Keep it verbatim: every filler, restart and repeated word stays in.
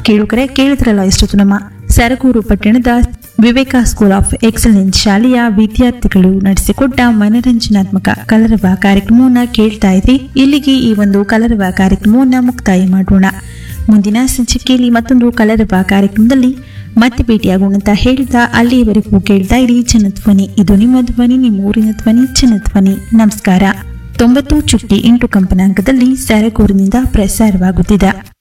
ಕೇಳುಗರೆ ಕೇಳಿದ್ರಲ್ಲ ಇಷ್ಟೊತ್ತು ನಮ್ಮ ಸರಗೂರು ಪಟ್ಟಣದ ವಿವೇಕ ಸ್ಕೂಲ್ ಆಫ್ ಎಕ್ಸಲೆನ್ಸ್ ಶಾಲೆಯ ವಿದ್ಯಾರ್ಥಿಗಳು ನಡೆಸಿಕೊಟ್ಟ ಮನರಂಜನಾತ್ಮಕ ಕಲರವ ಕಾರ್ಯಕ್ರಮವನ್ನ ಕೇಳ್ತಾ ಇದ್ರಿ. ಇಲ್ಲಿಗೆ ಈ ಒಂದು ಕಲರವ ಕಾರ್ಯಕ್ರಮವನ್ನ ಮುಕ್ತಾಯ ಮಾಡೋಣ. ಮುಂದಿನ ಸಂಚಿಕೆಯಲ್ಲಿ ಮತ್ತೊಂದು ಕಲರವ ಕಾರ್ಯಕ್ರಮದಲ್ಲಿ ಮತ್ತೆ ಭೇಟಿಯಾಗೋಣ ಅಂತ ಹೇಳ್ತಾ ಅಲ್ಲಿಯವರೆಗೂ ಕೇಳ್ತಾ ಇರಿ ಜನಧ್ವನಿ. ಇದು ನಿಮ್ಮ ಧ್ವನಿ, ನಿಮ್ಮ ಊರಿನ ಧ್ವನಿ, ಜನಧ್ವನಿ. ನಮಸ್ಕಾರ. ತೊಂಬತ್ತು ಚುಕ್ಕಿ ಎಂಟು ಕಂಪನಾಂಕದಲ್ಲಿ ಸರಗೂರಿನಿಂದ ಪ್ರಸಾರವಾಗುತ್ತಿದೆ.